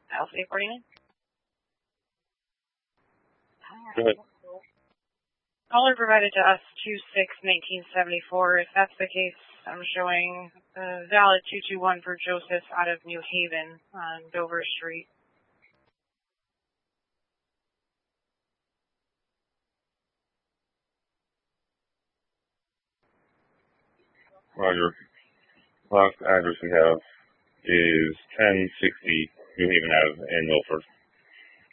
Alpha 49. Go ahead. Caller provided to us 26-1974. If that's the case, I'm showing valid 221 for Joseph out of New Haven on Dover Street. Roger. Last address we have is 1060 New Haven Ave in Milford.